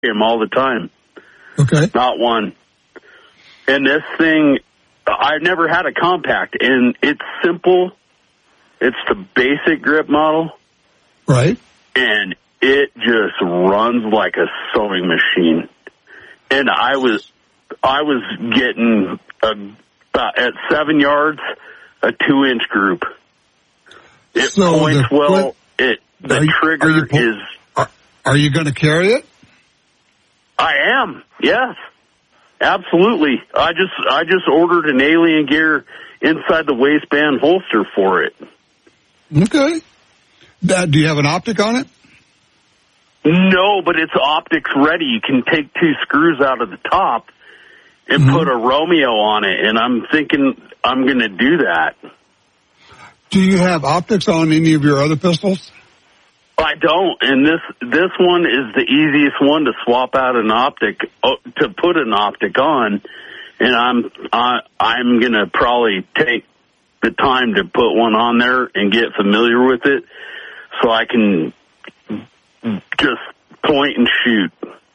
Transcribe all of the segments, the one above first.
him all the time. Okay. Not one. And this thing, I've never had a compact, and it's simple. It's the basic grip model. Right. And it just runs like a sewing machine. And I was getting at 7 yards a 2-inch group. It points well. The trigger is. Are you going to carry it? I am. Yes, absolutely. I just ordered an Alien Gear inside the waistband holster for it. Okay. Do you have an optic on it? No, but it's optics ready. You can take 2 screws out of the top and put a Romeo on it, and I'm thinking I'm going to do that. Do you have optics on any of your other pistols? I don't, and this one is the easiest one to swap out an optic, to put an optic on, and I'm going to probably take the time to put one on there and get familiar with it so I can just point and shoot.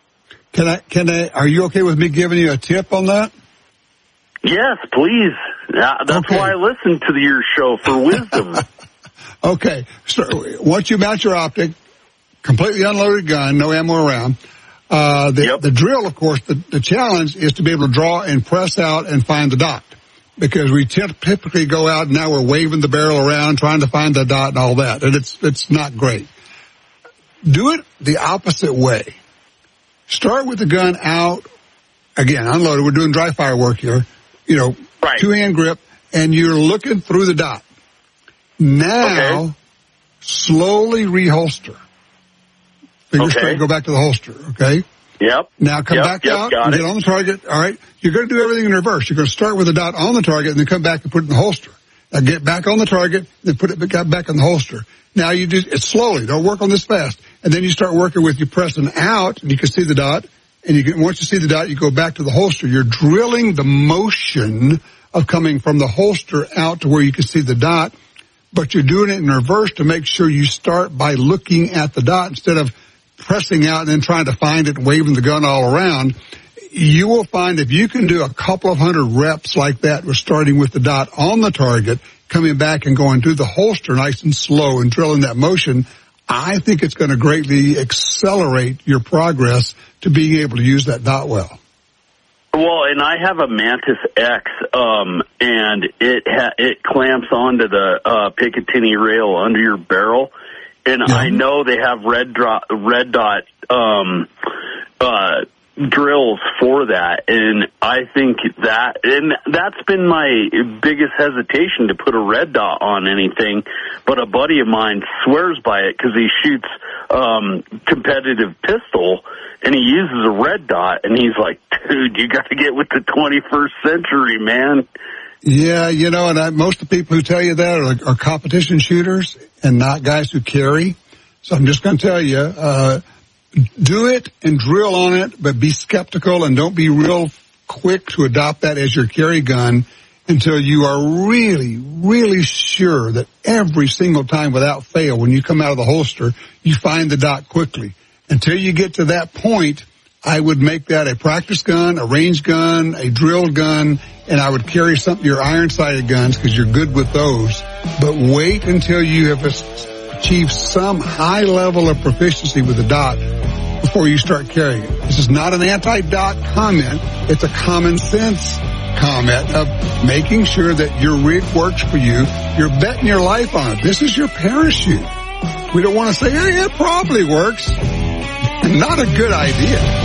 Are you okay with me giving you a tip on that? Yes, please. That's why I listen to your show, for wisdom. Okay. So once you mount your optic, completely unloaded gun, no ammo around, the drill, of course, the challenge is to be able to draw and press out and find the dot. Because we typically go out and now we're waving the barrel around trying to find the dot and all that. And it's not great. Do it the opposite way. Start with the gun out, again, unloaded. We're doing dry fire work here. Right. 2-hand grip, and you're looking through the dot. Now, slowly reholster. Finger straight, go back to the holster, okay? Yep. Now come back out and get on the target. All right. You're going to do everything in reverse. You're going to start with the dot on the target and then come back and put it in the holster. Now get back on the target, then put it back in the holster. Now you do it slowly. Don't work on this fast. And then you start working with you pressing out, and you can see the dot. And once you see the dot, you go back to the holster. You're drilling the motion of coming from the holster out to where you can see the dot, but you're doing it in reverse to make sure you start by looking at the dot instead of pressing out and then trying to find it and waving the gun all around. You will find if you can do a couple of hundred reps like that, with starting with the dot on the target, coming back and going through the holster nice and slow and drilling that motion, I think it's going to greatly accelerate your progress to being able to use that dot well. Well, and I have a Mantis X, and it clamps onto the Picatinny rail under your barrel, and I know they have red dot drills for that, and I think that's been my biggest hesitation, to put a red dot on anything, but a buddy of mine swears by it because he shoots competitive pistol, and he uses a red dot, and he's like, dude, you got to get with the 21st century, man. Yeah, and most of the people who tell you that are competition shooters and not guys who carry. So I'm just going to tell you, do it and drill on it, but be skeptical and don't be real quick to adopt that as your carry gun until you are really, really sure that every single time without fail, when you come out of the holster, you find the dot quickly. Until you get to that point, I would make that a practice gun, a range gun, a drilled gun, and I would carry your iron-sighted guns because you're good with those. But wait until you have achieved some high level of proficiency with the dot before you start carrying it. This is not an anti-dot comment. It's a common sense comment of making sure that your rig works for you. You're betting your life on it. This is your parachute. We don't want to say, hey, it probably works. Not a good idea.